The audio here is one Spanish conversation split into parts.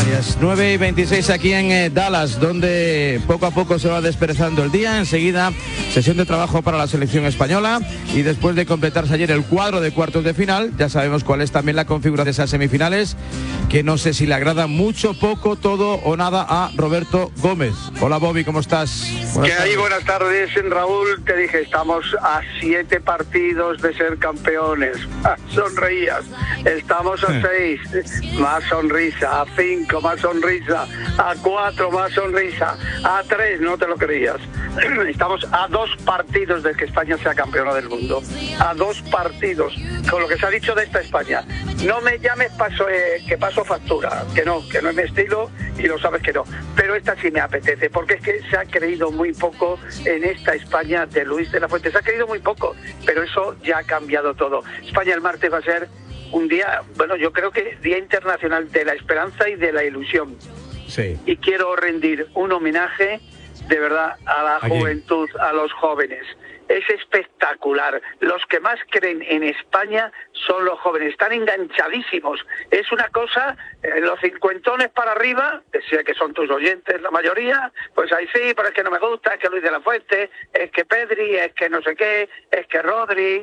Gracias. 9:26 aquí en Dallas, donde poco a poco se va desperezando el día. Enseguida, sesión de trabajo para la selección española. Y después de completarse ayer el cuadro de cuartos de final, ya sabemos cuál es también la configuración de esas semifinales, que no sé si le agrada mucho, poco, todo o nada a Roberto Gómez. Hola, Bobby, ¿cómo estás? Buenas tardes, Raúl. Te dije, estamos a 7 partidos de ser campeones. Sonreías. Estamos a 6, más sonrisa. A 5, más sonrisa. A 4, más sonrisa. A 3, no te lo creías. Estamos a 2 partidos de que España sea campeona del mundo. A 2 partidos. Con lo que se ha dicho de esta España. No me llames que paso factura. Que no es mi estilo y lo sabes que no. Pero esta sí me apetece, porque es que se ha creído muy poco en esta España de Luis de la Fuente. Se ha creído muy poco, pero eso ya ha cambiado todo. España el martes va a ser un día, bueno, yo creo que Día Internacional de la Esperanza y de la Ilusión. Sí. Y quiero rendir un homenaje de verdad a la juventud, a los jóvenes. Es espectacular. Los que más creen en España son los jóvenes. Están enganchadísimos. Es una cosa, los cincuentones para arriba, decía que son tus oyentes la mayoría, pues ahí sí, pero es que no me gusta, es que Luis de la Fuente, es que Pedri, es que no sé qué, es que Rodri,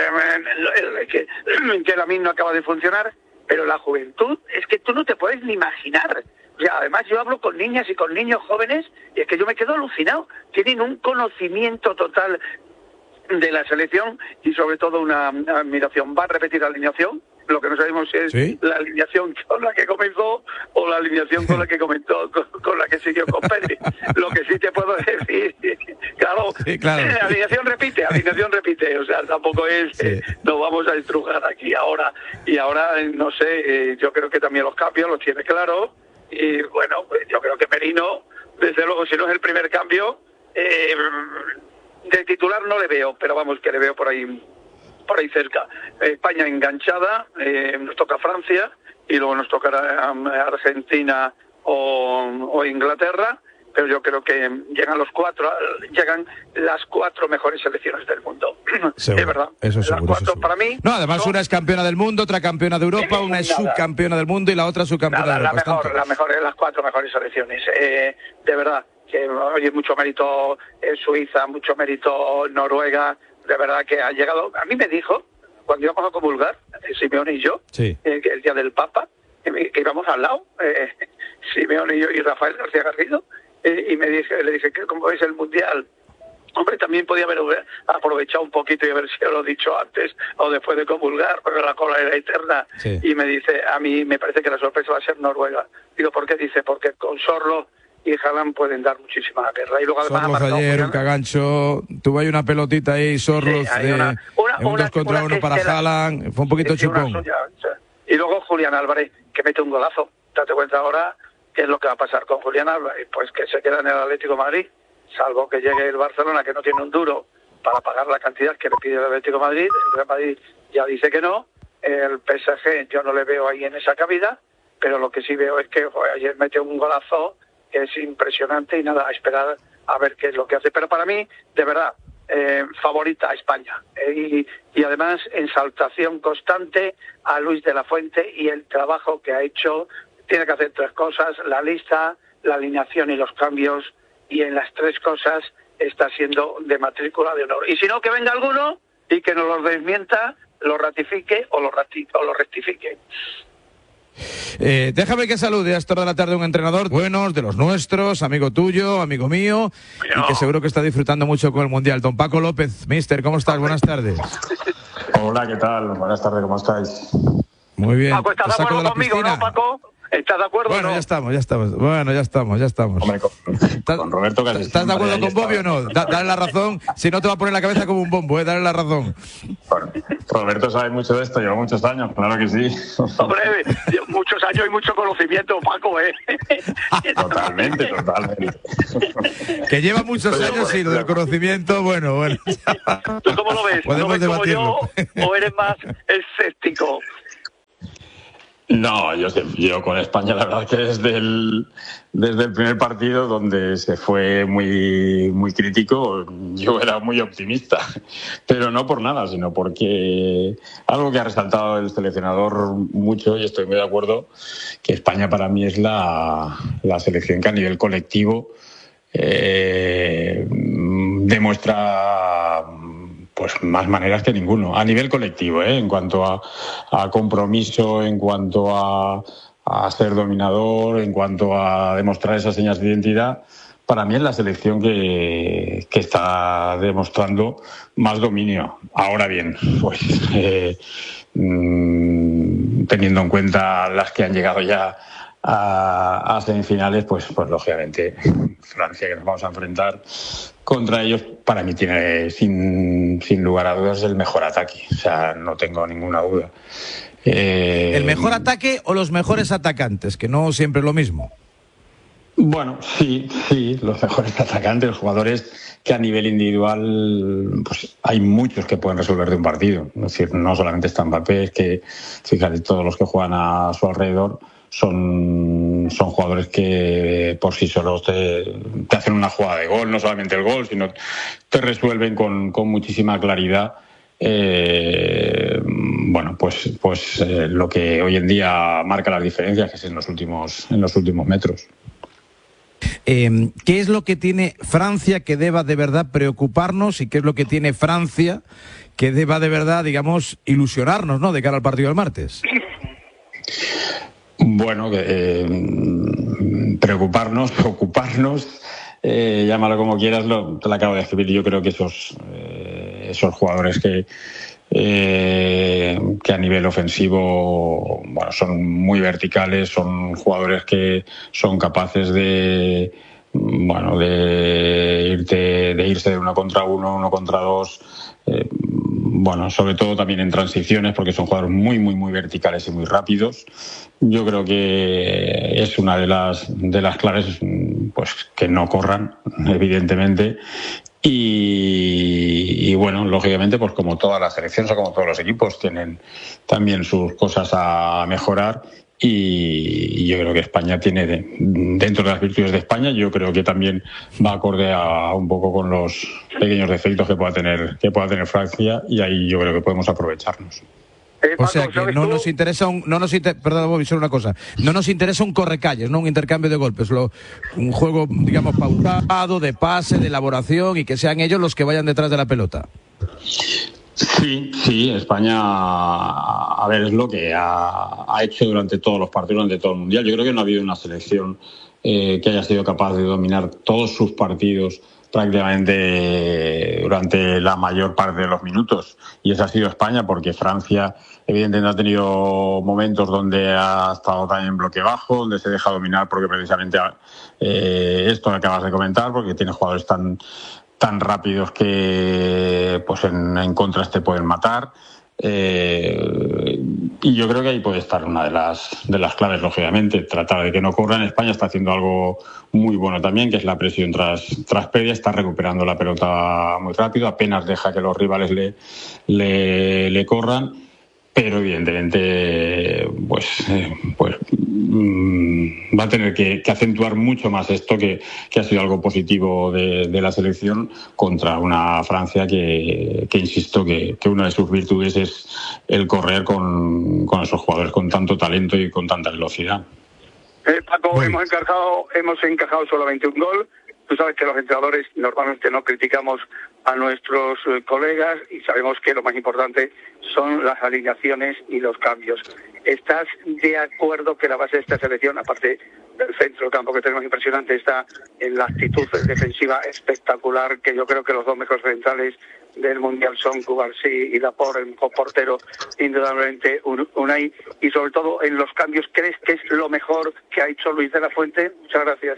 que la misma no acaba de funcionar. Pero la juventud, es que tú no te puedes ni imaginar. O sea, además yo hablo con niñas y con niños jóvenes y es que yo me quedo alucinado. Tienen un conocimiento total de la selección y sobre todo una admiración. ¿Va a repetir la alineación? Lo que no sabemos es la alineación con la que comenzó o la alineación con la que comentó, con la que siguió con Pedri. Lo que sí te puedo decir, claro. La alineación repite, o sea, tampoco es, nos vamos a estrujar aquí ahora. Y ahora, no sé, yo creo que también los cambios los tiene claro. Y bueno, pues yo creo que Merino, desde luego, si no es el primer cambio, de titular no le veo, pero vamos, que le veo por ahí cerca. España enganchada, nos toca Francia y luego nos tocará Argentina o Inglaterra, pero yo creo que llegan las 4 mejores selecciones del mundo. Seguro, es verdad. Eso las seguro, 4 eso para mí. No, además una es campeona del mundo, otra campeona de Europa, una es subcampeona del mundo y la otra subcampeona de Europa. La mejor, las 4 mejores selecciones. De verdad, que oye, mucho mérito Suiza, mucho mérito Noruega, de verdad que ha llegado. A mí me dijo, cuando íbamos a comulgar, Simeone y yo, que el día del Papa, que íbamos al lado, Simeone y yo y Rafael García Garrido, y le dije que como es el Mundial, hombre, también podía haber aprovechado un poquito y haber sido lo dicho antes o después de comulgar, porque la cola era eterna. Y me dice, a mí me parece que la sorpresa va a ser Noruega. Digo, ¿por qué? Dice, porque con Sorlo y Haaland pueden dar muchísima guerra. Y luego además Sorlos ayer, un cagancho, tuvo ahí una pelotita ahí, Sorlos, un 2 contra 1 para Haaland, fue un poquito chupón. Y luego Julián Álvarez, que mete un golazo. Date cuenta ahora qué es lo que va a pasar con Julián Álvarez, pues que se queda en el Atlético de Madrid, salvo que llegue el Barcelona, que no tiene un duro para pagar la cantidad que le pide el Atlético de Madrid. El Real Madrid ya dice que no. El PSG yo no le veo ahí en esa cabida, pero lo que sí veo es que ayer metió un golazo que es impresionante y nada, a esperar a ver qué es lo que hace. Pero para mí, de verdad, favorita a España. Y además, exaltación constante a Luis de la Fuente y el trabajo que ha hecho. Tiene que hacer 3 cosas, la lista, la alineación y los cambios, y en las 3 cosas está siendo de matrícula de honor. Y si no, que venga alguno y que nos lo desmienta, lo ratifique o lo rectifique. Déjame que salude a esta hora de la tarde un entrenador buenos, de los nuestros, amigo tuyo, amigo mío, y que seguro que está disfrutando mucho con el Mundial. Don Paco López, mister, ¿cómo estás? Buenas tardes. Hola, ¿qué tal? Buenas tardes, ¿cómo estáis? Muy bien. Paco, ¿estás de acuerdo conmigo, no, Paco? ¿Estás de acuerdo? Bueno, no? ya estamos. Bueno, ya estamos. Hombre, con Roberto casi. ¿Estás de acuerdo con Bobby o no? Dale la razón, si no te va a poner la cabeza como un bombo, dale la razón. Bueno, Roberto sabe mucho de esto, lleva muchos años, claro que sí. Hombre, muchos años y mucho conocimiento, Paco, Totalmente. Que lleva muchos años y lo del conocimiento, bueno. ¿Tú cómo lo ves? Podemos debatirlo. Como yo, ¿o eres más escéptico? No, yo con España la verdad que desde el primer partido, donde se fue muy, muy crítico, yo era muy optimista, pero no por nada, sino porque algo que ha resaltado el seleccionador mucho, y estoy muy de acuerdo, que España para mí es la selección que a nivel colectivo demuestra pues más maneras que ninguno, a nivel colectivo, en cuanto a compromiso, en cuanto a ser dominador, en cuanto a demostrar esas señas de identidad. Para mí es la selección que está demostrando más dominio. Ahora bien, pues teniendo en cuenta las que han llegado ya a semifinales, pues lógicamente Francia, que nos vamos a enfrentar contra ellos, para mí tiene sin lugar a dudas el mejor ataque, o sea, no tengo ninguna duda. ¿El mejor ataque o los mejores atacantes? Que no siempre es lo mismo. Bueno, sí, los mejores atacantes, los jugadores que a nivel individual, pues hay muchos que pueden resolver de un partido. Es decir, no solamente está Mbappé, es que fíjate, todos los que juegan a su alrededor son jugadores que por sí solos te hacen una jugada de gol, no solamente el gol, sino te resuelven con muchísima claridad. Bueno, pues lo que hoy en día marca las diferencias, que es en los últimos metros. ¿Qué es lo que tiene Francia que deba de verdad preocuparnos y qué es lo que tiene Francia que deba de verdad, digamos, ilusionarnos, ¿no?, de cara al partido del martes? Bueno, preocuparnos, ocuparnos, llámalo como quieras, te lo acabo de escribir. Yo creo que esos jugadores que a nivel ofensivo, bueno, son muy verticales, son jugadores que son capaces de irse de 1 contra 1, 1 contra 2. Bueno, sobre todo también en transiciones, porque son jugadores muy, muy, muy verticales y muy rápidos. Yo creo que es una de las claves, pues que no corran, evidentemente. Y bueno, lógicamente, pues como todas las selecciones o como todos los equipos, tienen también sus cosas a mejorar. Y yo creo que España tiene, dentro de las virtudes de España, yo creo que también va acorde a un poco con los pequeños defectos que pueda tener Francia, y ahí yo creo que podemos aprovecharnos. O sea que no nos interesa perdón, Bobby, solo una cosa. No nos interesa un correcalles, no un intercambio de golpes, un juego, digamos, pautado, de pase, de elaboración, y que sean ellos los que vayan detrás de la pelota. Sí, España, a ver, es lo que ha hecho durante todos los partidos, durante todo el Mundial. Yo creo que no ha habido una selección que haya sido capaz de dominar todos sus partidos prácticamente durante la mayor parte de los minutos, y esa ha sido España, porque Francia evidentemente ha tenido momentos donde ha estado también en bloque bajo, donde se deja dominar, porque precisamente esto que acabas de comentar, porque tiene jugadores tan rápidos que pues en contras te pueden matar. Y yo creo que ahí puede estar una de las claves, lógicamente, tratar de que no corran. España está haciendo algo muy bueno también, que es la presión tras pérdida. Está recuperando la pelota muy rápido, apenas deja que los rivales le corran, pero evidentemente va a tener que acentuar mucho más esto, que ha sido algo positivo de la selección contra una Francia que insisto, que una de sus virtudes es el correr con esos jugadores con tanto talento y con tanta velocidad. Paco, hemos encajado solamente un gol. Tú sabes que los entrenadores normalmente no criticamos a nuestros colegas, y sabemos que lo más importante son las alineaciones y los cambios. ¿Estás de acuerdo que la base de esta selección, aparte del centro del campo que tenemos impresionante, está en la actitud defensiva espectacular, que yo creo que los dos mejores centrales del Mundial son Cubarsí y Laporte, el mejor portero, indudablemente Unai, y sobre todo en los cambios? ¿Crees que es lo mejor que ha hecho Luis de la Fuente? Muchas gracias.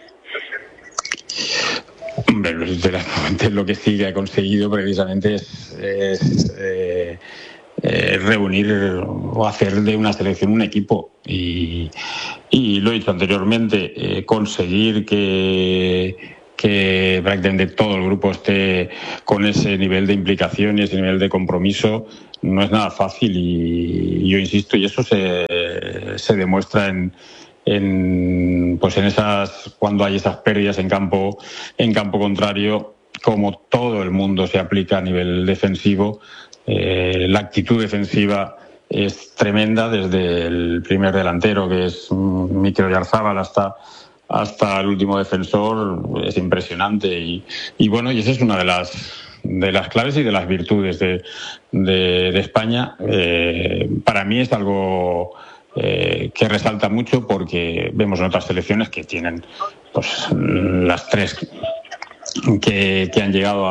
Hombre, Luis de la Fuente lo que sí que ha conseguido precisamente es reunir o hacer de una selección un equipo, y lo he dicho anteriormente, conseguir que prácticamente todo el grupo esté con ese nivel de implicación y ese nivel de compromiso no es nada fácil, y yo insisto, y eso se se demuestra pues en esas, cuando hay esas pérdidas en campo contrario, como todo el mundo se aplica a nivel defensivo. La actitud defensiva es tremenda, desde el primer delantero, que es Mikel Oyarzabal, hasta el último defensor. Es impresionante y bueno, y esa es una de las claves y de las virtudes de España. Para mí es algo que resalta mucho, porque vemos en otras selecciones que tienen pues las tres que han llegado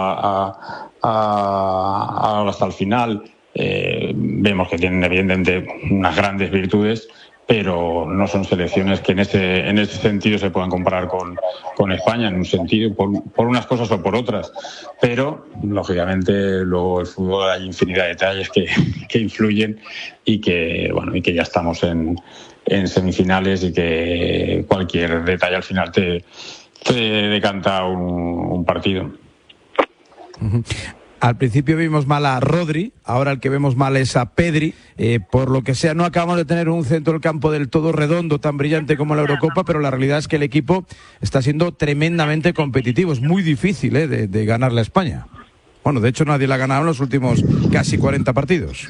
hasta el final. Vemos que tienen evidentemente unas grandes virtudes, pero no son selecciones que en ese sentido se puedan comparar con España, en un sentido, por unas cosas o por otras. Pero, lógicamente, luego el fútbol hay infinidad de detalles que influyen y que ya estamos en semifinales, y que cualquier detalle al final te decanta un partido. Uh-huh. Al principio vimos mal a Rodri, ahora el que vemos mal es a Pedri. Por lo que sea, no acabamos de tener un centro del campo del todo redondo, tan brillante como la Eurocopa, pero la realidad es que el equipo está siendo tremendamente competitivo. Es muy difícil de ganarle a España. Bueno, de hecho nadie la ha ganado en los últimos casi 40 partidos.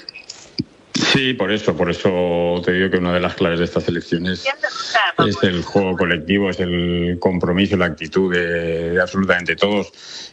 Sí, por eso te digo que una de las claves de esta selección es el juego colectivo, es el compromiso, la actitud de absolutamente todos.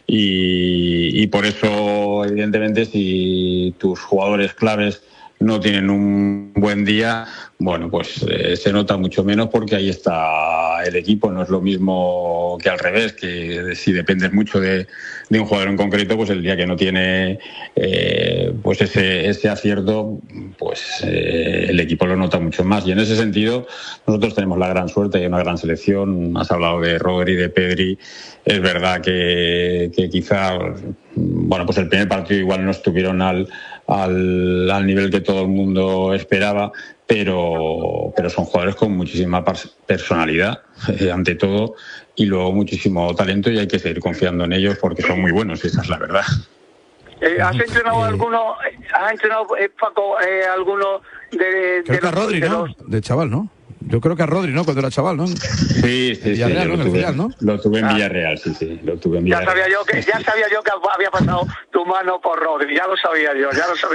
Y por eso, evidentemente, si tus jugadores claves no tienen un buen día, bueno, pues se nota mucho menos, porque ahí está el equipo. No es lo mismo que al revés, que si dependes mucho de un jugador en concreto, pues el día que no tiene pues ese acierto, pues el equipo lo nota mucho más. Y en ese sentido nosotros tenemos la gran suerte, hay una gran selección. Has hablado de Rodri, de Pedri. Es verdad que quizá, bueno, pues el primer partido igual no estuvieron al nivel que todo el mundo esperaba, pero son jugadores con muchísima personalidad, ante todo, y luego muchísimo talento, y hay que seguir confiando en ellos porque son muy buenos, esa es la verdad. ¿Has entrenado alguno? ¿Has entrenado, Paco, alguno de creo que a Rodri, ¿no? De chaval, ¿no? Yo creo que a Rodri, ¿no? Cuando era chaval, ¿no? Sí. Villarreal, ¿no? Villarreal, ¿no? Lo tuve en Villarreal, sí. Lo tuve en Villarreal. Ya sabía yo que había pasado tu mano por Rodri. Ya lo sabía yo.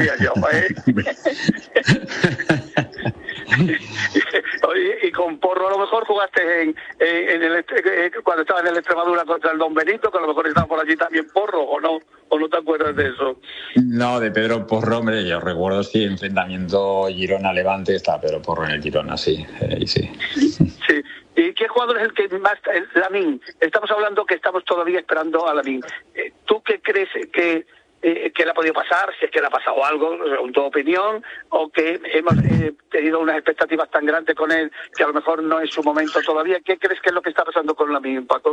Y con Porro a lo mejor jugaste cuando estaba en el Extremadura contra el Don Benito, que a lo mejor estaba por allí también Porro, ¿o no te acuerdas de eso? No, de Pedro Porro, hombre, yo recuerdo, sí, enfrentamiento Girona-Levante, estaba Pedro Porro en el Girona, sí. Sí. ¿Y qué jugador es el que más? Lamine. Estamos hablando que estamos todavía esperando a Lamine. ¿Tú qué crees que le ha podido pasar? Si es que le ha pasado algo, en tu opinión, o que hemos tenido unas expectativas tan grandes con él que a lo mejor no es su momento todavía. ¿Qué crees que es lo que está pasando con Lamine, Paco?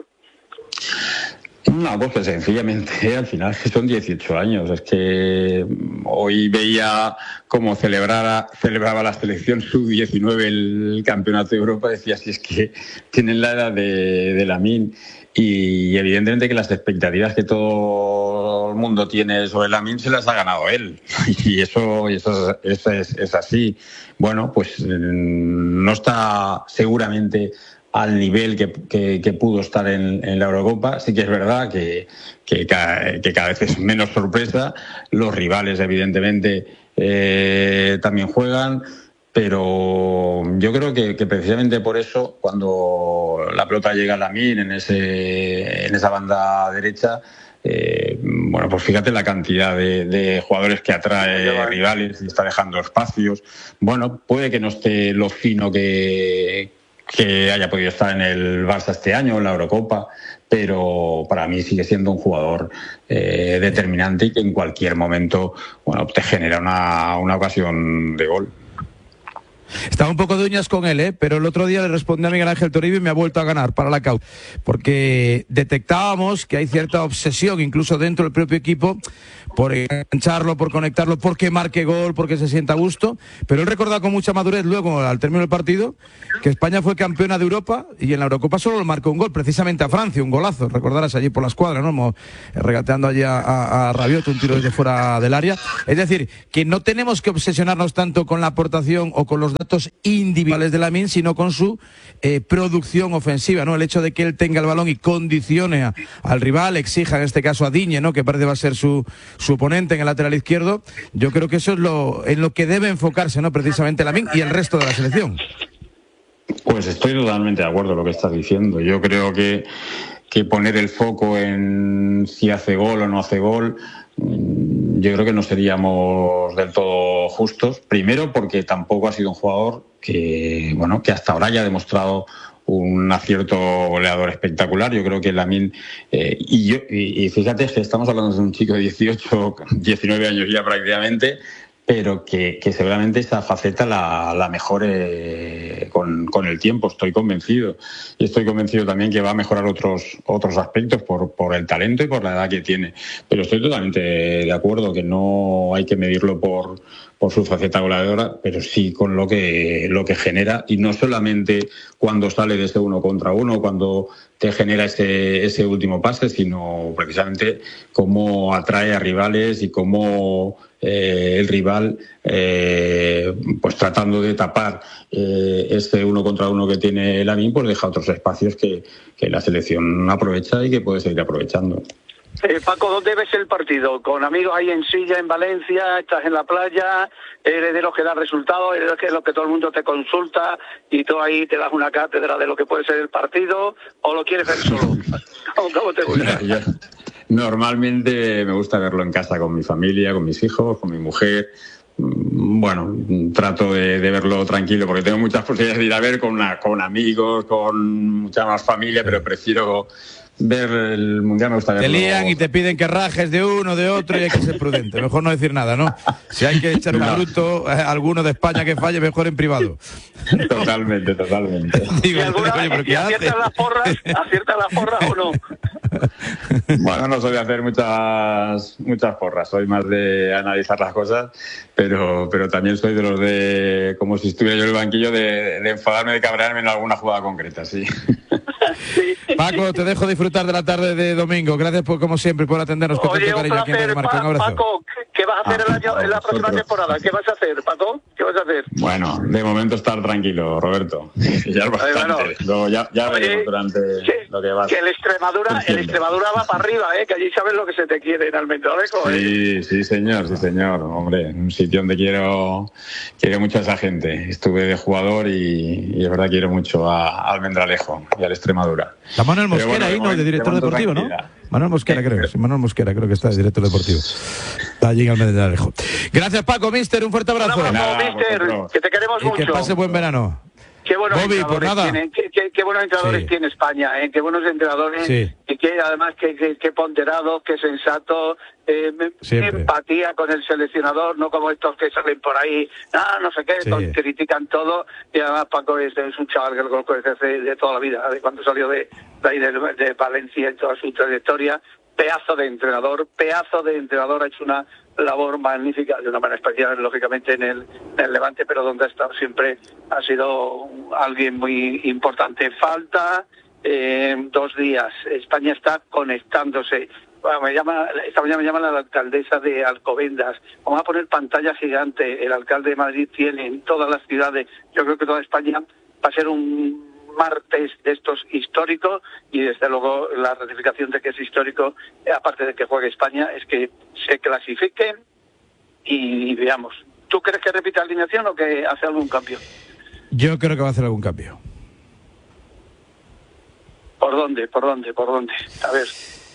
No, pues sencillamente al final son 18 años. Es que hoy veía cómo celebraba la selección sub-19 el campeonato de Europa. Decía, si es que tienen la edad de Lamine. Y evidentemente que las expectativas que todo el mundo tiene sobre Lamine se las ha ganado él. Y eso es así. Bueno, pues no está seguramente al nivel que pudo estar en la Eurocopa. Sí que es verdad que cada vez es menos sorpresa. Los rivales, evidentemente, también juegan. Pero yo creo que precisamente por eso, cuando la pelota llega a Lamine en esa banda derecha, bueno, pues fíjate la cantidad de jugadores que atrae rivales y está dejando espacios. Bueno, puede que no esté lo fino que haya podido estar en el Barça este año, en la Eurocopa, pero para mí sigue siendo un jugador determinante y que en cualquier momento, bueno, te genera una ocasión de gol. Estaba un poco de uñas con él, pero el otro día le respondí a Miguel Ángel Toribio y me ha vuelto a ganar para la causa, porque detectábamos que hay cierta obsesión incluso dentro del propio equipo por engancharlo, por conectarlo, porque marque gol, porque se sienta a gusto, pero él recordaba con mucha madurez luego, al término del partido, que España fue campeona de Europa y en la Eurocopa solo le marcó un gol, precisamente a Francia, un golazo, recordarás allí por la escuadra, ¿no? Regateando allí a Rabiot, un tiro desde fuera del área. Es decir, que no tenemos que obsesionarnos tanto con la aportación o con los datos individuales de Lamine, sino con su producción ofensiva, ¿no? El hecho de que él tenga el balón y condicione al rival, exija en este caso a Digne, ¿no? Que parece va a ser su oponente en el lateral izquierdo. Yo creo que eso es en lo que debe enfocarse, ¿no? Precisamente Lamine y el resto de la selección. Pues estoy totalmente de acuerdo con lo que estás diciendo. Yo creo que poner el foco en si hace gol o no hace gol, yo creo que no seríamos del todo justos. Primero, porque tampoco ha sido un jugador que hasta ahora haya demostrado un acierto goleador espectacular. Yo creo que Lamine, y fíjate que estamos hablando de un chico de 18, 19 años ya prácticamente, pero que seguramente esa faceta la mejore con el tiempo, estoy convencido. Y estoy convencido también que va a mejorar otros aspectos por el talento y por la edad que tiene. Pero estoy totalmente de acuerdo que no hay que medirlo por su faceta goleadora, pero sí con lo que genera, y no solamente cuando sale de ese 1 contra 1, cuando te genera ese último pase, sino precisamente cómo atrae a rivales y cómo el rival, pues tratando de tapar ese 1 contra 1 que tiene Lamine, pues deja otros espacios que la selección aprovecha y que puede seguir aprovechando. Paco, ¿dónde ves el partido? ¿Con amigos ahí en Silla, en Valencia? ¿Estás en la playa? ¿Eres de los que da resultados? ¿Eres de los que todo el mundo te consulta y tú ahí te das una cátedra de lo que puede ser el partido? ¿O lo quieres ver solo? ¿Cómo te gusta? Normalmente me gusta verlo en casa con mi familia, con mis hijos, con mi mujer. Bueno, trato de verlo tranquilo porque tengo muchas posibilidades de ir a ver con amigos, con mucha más familia, pero prefiero ver el Mundial, me gusta verlo. Te lían y te piden que rajes de uno, de otro, y hay que ser prudente. Mejor no decir nada, ¿no? Si hay que echar un bruto a alguno de España que falle, mejor en privado. Totalmente. Digo, ¿aciertas las porras o no? Bueno, no soy de hacer muchas porras, soy más de analizar las cosas, pero también soy de los de, como si estuviera yo en el banquillo, de enfadarme, de cabrearme en alguna jugada concreta, sí. Paco, te dejo disfrutar de la tarde de domingo. Gracias como siempre por atendernos con tanto cariño aquí en Radio Marca. Un abrazo. Paco, ¿qué vas a hacer en la próxima temporada? ¿Qué vas a hacer, Paco? ¿Qué vas a hacer? Bueno, de momento estar tranquilo, Roberto. Ya es bastante. Luego ya veremos durante lo que va. Que el Extremadura va para arriba, que allí sabes lo que se te quiere en Almendralejo. Sí, señor. Hombre, un sitio donde quiero mucho a esa gente. Estuve de jugador y es verdad quiero mucho a Almendralejo y al Extremadura. Está Manuel Mosquera ahí, ¿no? De director deportivo, ¿no? Manuel Mosquera, creo que está de director deportivo. Está allí en Almendralejo. Gracias, Paco, mister, un fuerte abrazo. Un abrazo, mister, que te queremos mucho. Y que pase buen verano. Qué buenos Bobby, entrenadores tiene, qué buenos entrenadores tiene España, qué buenos entrenadores, y que además qué ponderados, qué sensatos, empatía con el seleccionador, no como estos que salen por ahí, no sé qué, critican todo, y además Paco es un chaval que lo conozco desde de toda la vida, de cuando salió de Valencia en toda su trayectoria. Pedazo de entrenador, ha hecho una labor magnífica, de una manera especial, lógicamente, en el Levante, pero donde ha estado siempre ha sido alguien muy importante. Falta 2 días. España está conectándose. Bueno, esta mañana me llama la alcaldesa de Alcobendas. Vamos a poner pantalla gigante. El alcalde de Madrid tiene en todas las ciudades. Yo creo que toda España va a ser un martes de estos históricos, y desde luego la ratificación de que es histórico, aparte de que juegue España, es que se clasifiquen y veamos. ¿Tú crees que repite alineación o que hace algún cambio? Yo creo que va a hacer algún cambio. ¿Por dónde? A ver.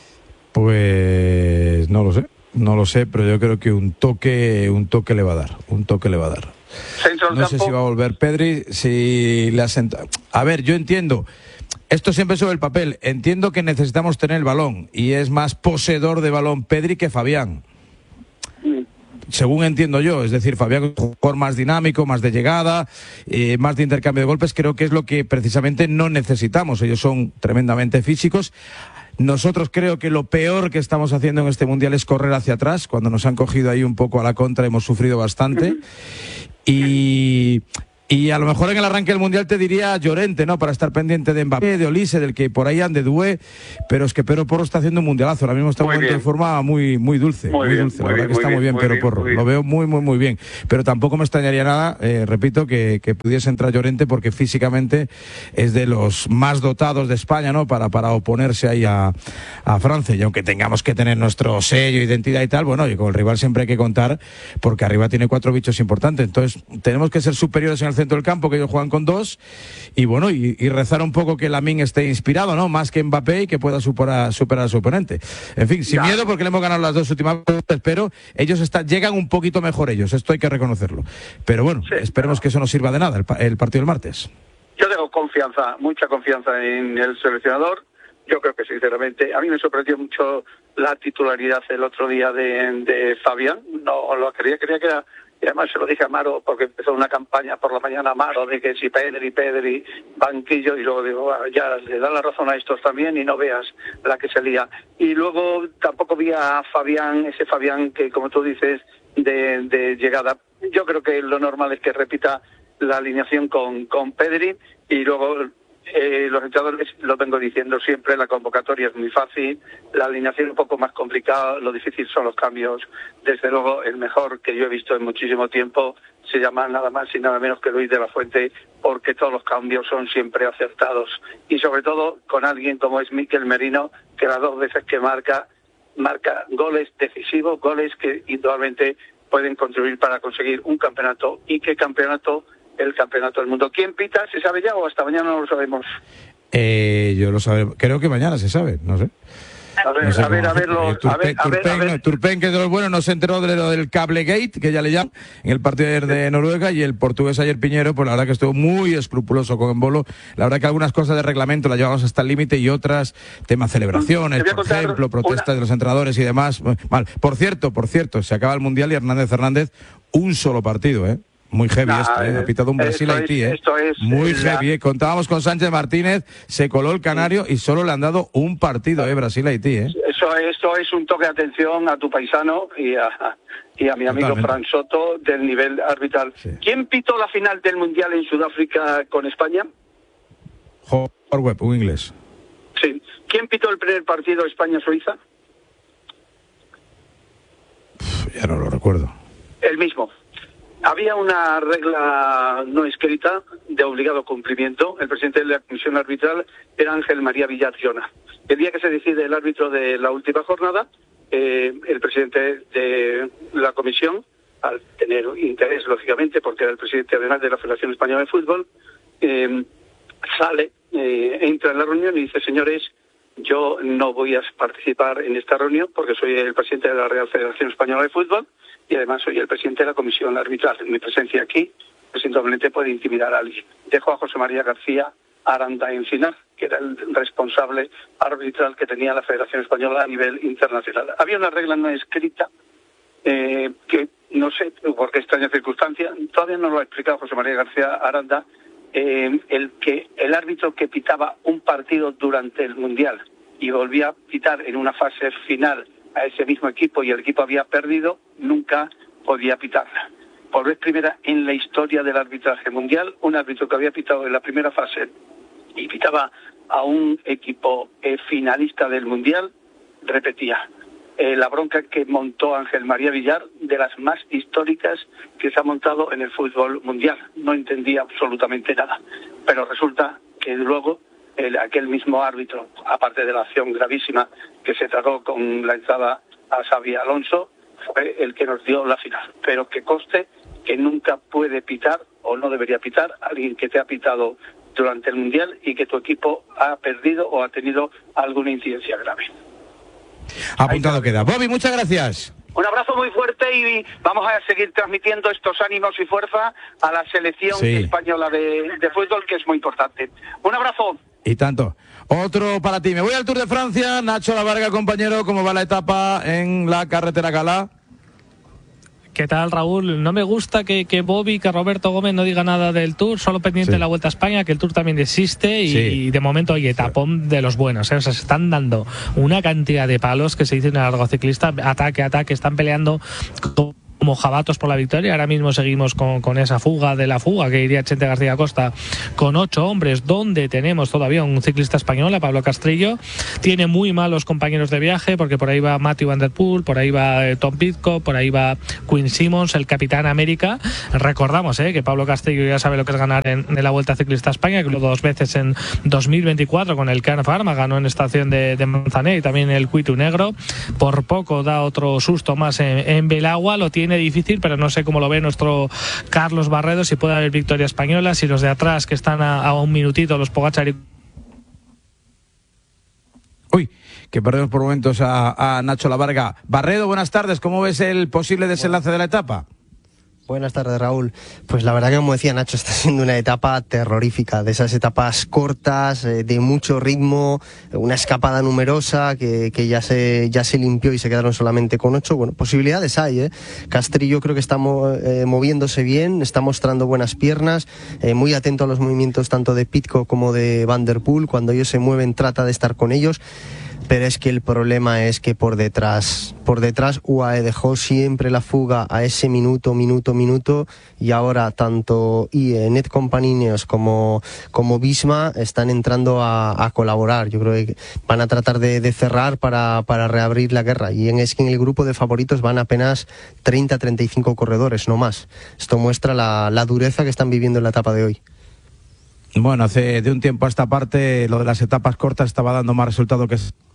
Pues no lo sé, pero yo creo que un toque le va a dar. No sé si va a volver Pedri, si le asenta. A ver, yo entiendo, esto siempre sobre el papel, entiendo que necesitamos tener el balón y es más poseedor de balón Pedri que Fabián. Según entiendo yo, es decir, Fabián es un jugador más dinámico, más de llegada, más de intercambio de golpes, creo que es lo que precisamente no necesitamos. Ellos son tremendamente físicos. Nosotros creo que lo peor que estamos haciendo en este Mundial es correr hacia atrás. Cuando nos han cogido ahí un poco a la contra hemos sufrido bastante. Y Y a lo mejor en el arranque del Mundial te diría Llorente, ¿no? Para estar pendiente de Mbappé, de Olise, del que por ahí ande Doué, pero es que Pedro Porro está haciendo un mundialazo. Ahora mismo está en un momento de forma muy dulce, muy dulce. La verdad que está muy bien Pedro Porro. Lo veo muy bien. Pero tampoco me extrañaría nada, repito, que pudiese entrar Llorente, porque físicamente es de los más dotados de España, ¿no? Para oponerse ahí a Francia. Y aunque tengamos que tener nuestro sello, identidad y tal, bueno, y con el rival siempre hay que contar, porque arriba tiene 4 bichos importantes. Entonces, tenemos que ser superiores en el centro del campo, que ellos juegan con 2, y bueno, y rezar un poco que Lamine esté inspirado, ¿no? Más que Mbappé, y que pueda superar a su oponente. En fin, sin miedo, porque le hemos ganado las 2 últimas veces, pero ellos llegan un poquito mejor ellos, esto hay que reconocerlo. Pero bueno, esperemos que eso no sirva de nada, el partido del martes. Yo tengo confianza, mucha confianza en el seleccionador. Yo creo que sinceramente, a mí me sorprendió mucho la titularidad el otro día de Fabián. No lo creía que era. Y además se lo dije a Maro, porque empezó una campaña por la mañana Maro de que si Pedri, banquillo, y luego digo, bueno, ya le da la razón a estos también y no veas la que se lía. Y luego tampoco vi a Fabián, ese Fabián que, como tú dices, de llegada. Yo creo que lo normal es que repita la alineación con Pedri, y luego los entrenadores, lo vengo diciendo siempre, la convocatoria es muy fácil, la alineación un poco más complicada, lo difícil son los cambios. Desde luego, el mejor que yo he visto en muchísimo tiempo se llama nada más y nada menos que Luis de la Fuente, porque todos los cambios son siempre acertados. Y sobre todo con alguien como es Mikel Merino, que las 2 veces que marca goles decisivos, goles que indudablemente pueden contribuir para conseguir un campeonato. ¿Y qué campeonato? El campeonato del mundo. ¿Quién pita? ¿Se sabe ya o hasta mañana no lo sabemos? Yo lo sabré, creo que mañana se sabe, no sé. Turpen, que es de los buenos, no se enteró de lo del Cablegate, que ya le llaman, en el partido de Noruega, y el portugués ayer Piñero, pues la verdad que estuvo muy escrupuloso con Embolo. La verdad que algunas cosas de reglamento las llevamos hasta el límite, y otras, temas celebraciones, por ejemplo, protestas de los entrenadores y demás. Mal. Por cierto, se acaba el Mundial y Hernández, un solo partido, Muy heavy ha pitado un Brasil-Haití, muy heavy. Contábamos con Sánchez Martínez, se coló el canario y solo le han dado un partido, Brasil-Haití, Eso es un toque de atención a tu paisano y a mi amigo Fran Soto del nivel arbitral. Sí. ¿Quién pitó la final del Mundial en Sudáfrica con España? Webb, un inglés. Sí. ¿Quién pitó el primer partido España-Suiza? Ya no lo recuerdo. El mismo. Había una regla no escrita de obligado cumplimiento. El presidente de la comisión arbitral era Ángel María Villar Llona. El día que se decide el árbitro de la última jornada, el presidente de la comisión, al tener interés, lógicamente, porque era el presidente además de la Federación Española de Fútbol, entra en la reunión y dice: señores, yo no voy a participar en esta reunión porque soy el presidente de la Real Federación Española de Fútbol y además soy el presidente de la comisión arbitral. En mi presencia aquí, presumiblemente puede intimidar a alguien. Dejo a José María García Aranda Encinar, que era el responsable arbitral que tenía la Federación Española a nivel internacional. Había una regla no escrita que no sé por qué extraña circunstancia, todavía no lo ha explicado José María García Aranda, el árbitro que pitaba un partido durante el Mundial y volvía a pitar en una fase final a ese mismo equipo y el equipo había perdido, nunca podía pitarla. Por vez primera en la historia del arbitraje mundial, un árbitro que había pitado en la primera fase y pitaba a un equipo finalista del Mundial, repetía. La bronca que montó Ángel María Villar, de las más históricas que se ha montado en el fútbol mundial. No entendía absolutamente nada. Pero resulta que luego aquel mismo árbitro, aparte de la acción gravísima que se trató con la entrada a Xabi Alonso, fue el que nos dio la final. Pero que conste que nunca puede pitar o no debería pitar alguien que te ha pitado durante el Mundial y que tu equipo ha perdido o ha tenido alguna incidencia grave. Apuntado queda. Bobby, muchas gracias. Un abrazo muy fuerte y vamos a seguir transmitiendo estos ánimos y fuerza a la selección española de fútbol, que es muy importante. Un abrazo. Y tanto. Otro para ti. Me voy al Tour de Francia. Nacho Lavarga, compañero, ¿cómo va la etapa en la carretera Galá? ¿Qué tal, Raúl? No me gusta que Bobby, que Roberto Gómez no diga nada del Tour, solo pendiente de la Vuelta a España, que el Tour también existe y de momento hay etapón de los buenos, O sea, se están dando una cantidad de palos que se dice en el largo ciclista, ataque, están peleando mojabatos por la victoria. Ahora mismo seguimos con esa fuga de la fuga que iría Chente García Costa con 8 hombres, donde tenemos todavía un ciclista español, a Pablo Castrillo. Tiene muy malos compañeros de viaje, porque por ahí va Matthew Van Der Poel, por ahí va Tom Pidcock, por ahí va Quinn Simmons, el Capitán América. Recordamos que Pablo Castrillo ya sabe lo que es ganar en la Vuelta Ciclista a España, que lo 2 veces en 2024 con el Can Pharma, ganó en estación de Manzanares y también el Cuitu Negro. Por poco da otro susto más en Belagua, lo tiene difícil, pero no sé cómo lo ve nuestro Carlos Barredo, si puede haber victoria española, si los de atrás que están a un minutito, los Pogačar y... Uy, que perdemos por momentos a Nacho Lavarga. Barredo, buenas tardes, ¿cómo ves el posible desenlace de la etapa? Buenas tardes, Raúl. Pues la verdad que, como decía Nacho, está siendo una etapa terrorífica, de esas etapas cortas, de mucho ritmo, una escapada numerosa que ya se limpió y se quedaron solamente con 8. Bueno, posibilidades hay, Castrillo creo que está moviéndose bien, está mostrando buenas piernas, muy atento a los movimientos tanto de Pidcock como de Van Der Poel. Cuando ellos se mueven trata de estar con ellos. Pero es que el problema es que por detrás UAE dejó siempre la fuga a ese minuto, y ahora tanto Net Compañías como Visma están entrando a colaborar. Yo creo que van a tratar de cerrar para reabrir la guerra, y es que en el grupo de favoritos van apenas 30-35 corredores, no más. Esto muestra la dureza que están viviendo en la etapa de hoy. Bueno, de un tiempo a esta parte lo de las etapas cortas estaba dando más resultado que